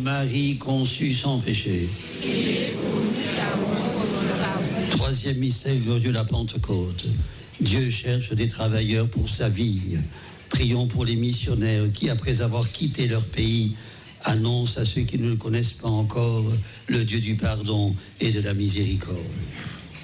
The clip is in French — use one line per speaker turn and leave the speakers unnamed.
Marie conçue sans péché. Troisième mystère glorieux, la Pentecôte. Dieu cherche des travailleurs pour sa vigne. Prions pour les missionnaires qui, après avoir quitté leur pays, annoncent à ceux qui ne le connaissent pas encore le Dieu du pardon et de la miséricorde.